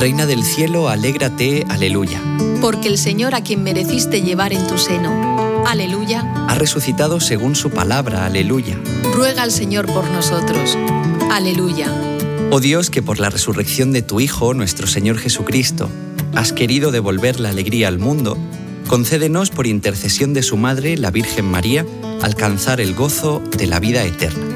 Reina del cielo, alégrate, aleluya. Porque el Señor, a quien mereciste llevar en tu seno, aleluya, ha resucitado según su palabra, aleluya. ruega al Señor por nosotros, aleluya. Oh Dios, que por la resurrección de tu Hijo, nuestro Señor Jesucristo, has querido devolver la alegría al mundo, concédenos por intercesión de su Madre, la Virgen María, alcanzar el gozo de la vida eterna.